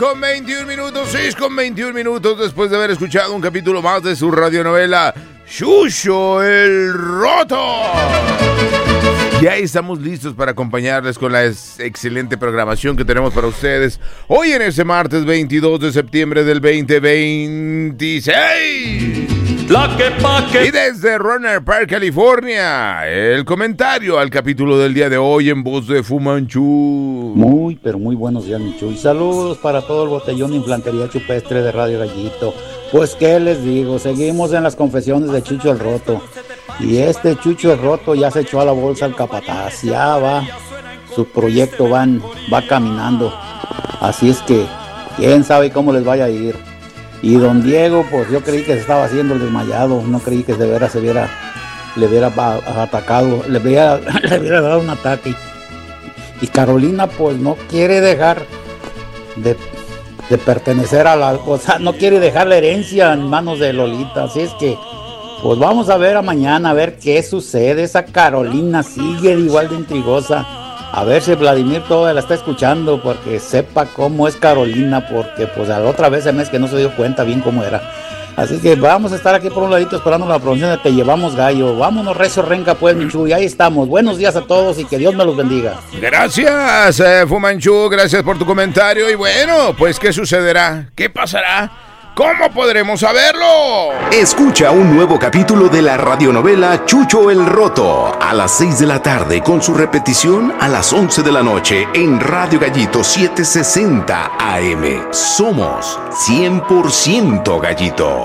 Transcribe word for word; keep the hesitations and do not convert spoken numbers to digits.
Con veintiún minutos, seis con veintiún minutos después de haber escuchado un capítulo más de su radionovela Chucho el Roto. Ya estamos listos para acompañarles con la excelente programación que tenemos para ustedes hoy en ese martes veintidós de septiembre del veinte veintiséis. La que pa' que... Y desde Runner Park, California, el comentario al capítulo del día de hoy en voz de Fu Manchu. Muy, pero muy buenos días, mi Chuy. Saludos para todo el botellón de infantería chupestre de Radio Gallito. Pues, ¿qué les digo? Seguimos en las confesiones de Chucho el Roto. Y este Chucho el Roto ya se echó a la bolsa al capataz. Ya va, su proyecto van, va caminando. Así es que, quién sabe cómo les vaya a ir. Y don Diego, pues yo creí que se estaba haciendo el desmayado. No creí que de veras se viera, le hubiera atacado, le hubiera, le hubiera dado un ataque. Y Carolina, pues no quiere dejar de, de pertenecer a la... O sea, no quiere dejar la herencia en manos de Lolita. Así es que, pues vamos a ver a mañana, a ver qué sucede. Esa Carolina sigue igual de intrigosa. A ver si Vladimir todavía la está escuchando, porque sepa cómo es Carolina, porque pues a la otra vez se me es que no se dio cuenta bien cómo era. Así que vamos a estar aquí por un ladito esperando la producción de Te Llevamos Gallo. Vámonos, recio renca pues, mi Chuy, ahí estamos. Buenos días a todos y que Dios me los bendiga. Gracias, eh, Fu Manchu, gracias por tu comentario. Y bueno, pues ¿qué sucederá? ¿Qué pasará? ¿Cómo podremos saberlo? Escucha un nuevo capítulo de la radionovela Chucho el Roto a las seis de la tarde con su repetición a las once de la noche en Radio Gallito setecientos sesenta A M. Somos cien por ciento Gallito.